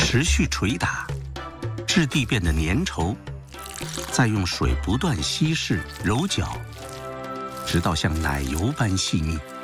持续捶打，质地变得粘稠，再用水不断稀释揉搅，直到像奶油般细腻。